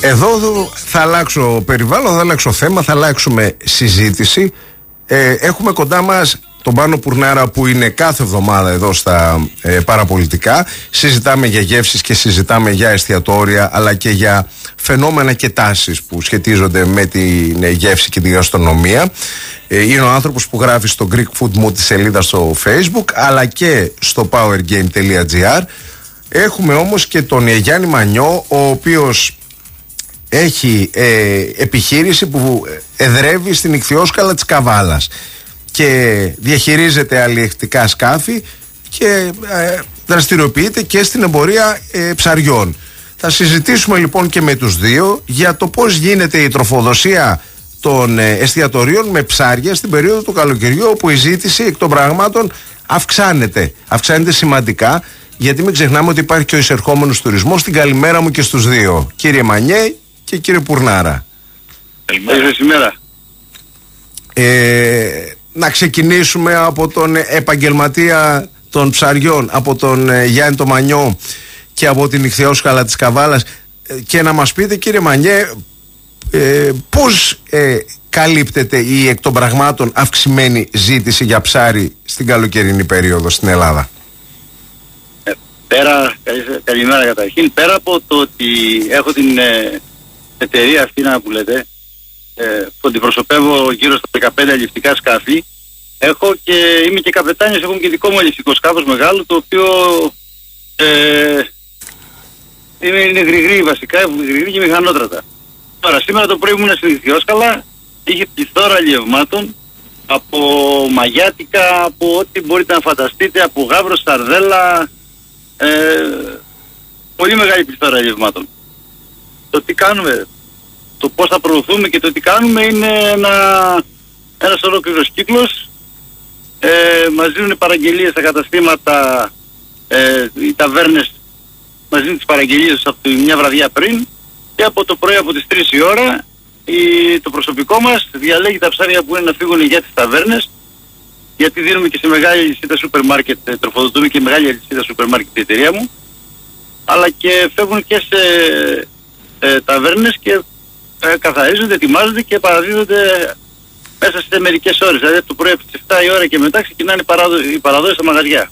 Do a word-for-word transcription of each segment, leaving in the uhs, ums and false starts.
Εδώ θα αλλάξω περιβάλλον, θα αλλάξω θέμα, θα αλλάξουμε συζήτηση. Ε, έχουμε κοντά μας τον Πάνο Πουρνάρα, που είναι κάθε εβδομάδα εδώ στα ε, παραπολιτικά. Συζητάμε για γεύσεις και συζητάμε για εστιατόρια, αλλά και για φαινόμενα και τάσεις που σχετίζονται με την γεύση και τη γαστρονομία. Ε, είναι ο άνθρωπος που γράφει στο Greek Food Mood τη σελίδα στο Facebook, αλλά και στο powergame τελεία gr. Έχουμε όμως και τον Γιάννη Μανιό, ο οποίος έχει ε, επιχείρηση που εδρεύει στην Ιχθυόσκαλα της Καβάλας και διαχειρίζεται αλλιευτικά σκάφη και ε, δραστηριοποιείται και στην εμπορία ε, ψαριών. Θα συζητήσουμε λοιπόν και με τους δύο για το πώς γίνεται η τροφοδοσία των ε, εστιατορίων με ψάρια στην περίοδο του καλοκαιριού, όπου η ζήτηση εκ των πραγμάτων αυξάνεται. Αυξάνεται σημαντικά, γιατί μην ξεχνάμε ότι υπάρχει και ο εισερχόμενος τουρισμός. Στην καλημέρα μου και στους δύο, κύριε Μανιέ και κύριε Πουρνάρα. Καλημέρα. Ε, να ξεκινήσουμε από τον επαγγελματία των ψαριών, από τον ε, Γιάννη το Μανιό και από την Ιχθυόσκαλα της Καβάλας, ε, και να μας πείτε, κύριε Μανιέ, ε, πώς ε, καλύπτεται η εκ των πραγμάτων αυξημένη ζήτηση για ψάρι στην καλοκαιρινή περίοδο στην Ελλάδα. Ε, πέρα, καλημέρα καταρχήν. Πέρα από το ότι έχω την ε, εταιρεία αυτή να που λέτε, ε, που αντιπροσωπεύω γύρω στα δεκαπέντε αλλιευτικά σκάφη, έχω και είμαι και καπετάνιος, έχω και δικό μου αλλιευτικό σκάφος μεγάλο, το οποίο ε, είναι, είναι γρηγρή βασικά, γρηγρή και μηχανότρατα. Τώρα, σήμερα το πρωί ήμουν στην Ιχθυόσκαλα, είχε πληθώρα αλλιευμάτων, από μαγιάτικα, από ό,τι μπορείτε να φανταστείτε, από γάβρο, σαρδέλα, ε, πολύ μεγάλη πληθώρα αλλιευμάτων. Το τι κάνουμε, το πώς θα προωθούμε και το τι κάνουμε είναι ένα, ένας ολόκληρος κύκλος. Ε, μας δίνουν παραγγελίες στα καταστήματα, ε, οι ταβέρνες μας δίνουν τις παραγγελίες από τη μια βραδιά πριν, και από το πρωί από τις τρεις η ώρα η, το προσωπικό μας διαλέγει τα ψάρια που είναι να φύγουν για τις ταβέρνες, γιατί δίνουμε και σε μεγάλη αλυσίδα σούπερ μάρκετ, τροφοδοτούμε και μεγάλη αλυσίδα σούπερ μάρκετ η εταιρεία μου, αλλά και φεύγουν και σε ε, ταβέρνες και ε, καθαρίζονται, ετοιμάζονται και παραδίδονται μέσα σε μερικές ώρες. Δηλαδή το πρωί από τις εφτά η ώρα και μετά ξεκινάνε οι, παραδο... οι παραδόσεις στα μαγαζιά.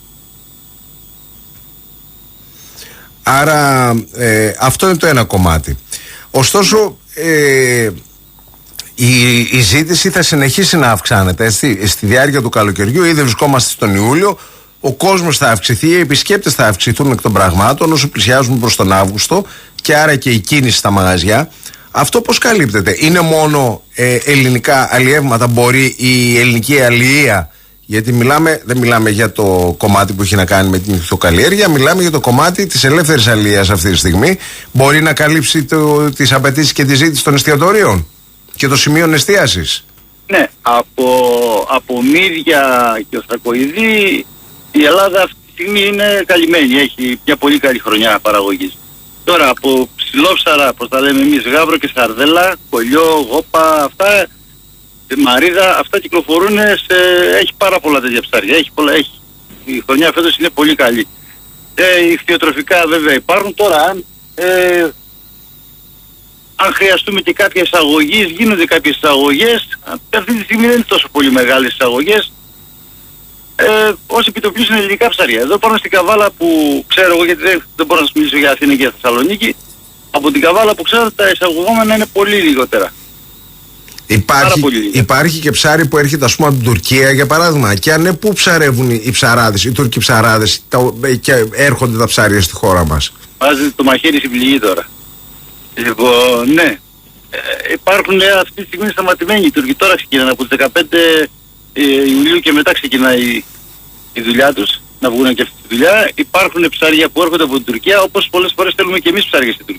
Άρα ε, αυτό είναι το ένα κομμάτι. Ωστόσο ε, η, η ζήτηση θα συνεχίσει να αυξάνεται, έτσι, στη διάρκεια του καλοκαιριού. Ήδη βρισκόμαστε στον Ιούλιο. Ο κόσμος θα αυξηθεί, οι επισκέπτες θα αυξηθούν εκ των πραγμάτων όσο πλησιάζουμε προς τον Αύγουστο, και άρα και η κίνηση στα μαγαζιά. Αυτό πώς καλύπτεται? Είναι μόνο ε, ελληνικά αλλιεύματα? Μπορεί η ελληνική αλλιεία, γιατί μιλάμε, δεν μιλάμε για το κομμάτι που έχει να κάνει με την ηχθυοκαλλιέργεια, μιλάμε για το κομμάτι της ελεύθερης αλλιείας αυτή τη στιγμή, μπορεί να καλύψει το, τις απαιτήσεις και τη ζήτηση των εστιατορίων και των σημείων εστίασης? Ναι, από, από μύδια και οστρακοειδή η Ελλάδα αυτή τη στιγμή είναι καλυμμένη, έχει μια πολύ καλή χρονιά παραγωγής. Τώρα από ψηλόψαρα, πώς τα λέμε εμείς, γάβρο και σαρδέλα, κολλιό, γόπα, αυτά, μαρίδα, αυτά κυκλοφορούν σε, έχει πάρα πολλά τέτοια ψάρια, έχει πολλά, έχει. Η χρονιά φέτος είναι πολύ καλή. Ε, οι ιχθυοτροφικά βέβαια υπάρχουν. Τώρα αν, ε, αν χρειαστούμε και κάποιες εισαγωγές, γίνονται κάποιες εισαγωγές, αυτή τη στιγμή δεν είναι τόσο πολύ μεγάλες εισαγωγές, ε, ως επιτοπλίσουν ελληνικά ψάρια. Εδώ πάνω στην Καβάλα που ξέρω εγώ, γιατί δεν, δεν μπορώ να σας μιλήσω για Αθήνα και για Θεσσαλονίκη, από την Καβάλα που ξέρω τα εισαγωγόμενα είναι πολύ λιγότερα. Υπάρχει, υπάρχει και ψάρι που έρχεται, ας πούμε, από την Τουρκία για παράδειγμα. Και αν ναι, πού ψαρεύουν οι ψαράδες, οι Τούρκοι ψαράδες, τα, και έρχονται τα ψάρια στη χώρα μας? Βάζετε το μαχαίρι στην πληγή τώρα. Λοιπόν, ναι. Ε, υπάρχουν ε, αυτή τη στιγμή σταματημένοι οι Τούρκοι. Τώρα ξεκινάνε από τις δεκαπέντε Ιουλίου και μετά ξεκινάει η δουλειά τους, να βγουν και αυτή τη δουλειά. Υπάρχουν ψάρια που έρχονται από την Τουρκία, όπως πολλές φορές θέλουμε και εμείς ψάρια στην Τουρκία.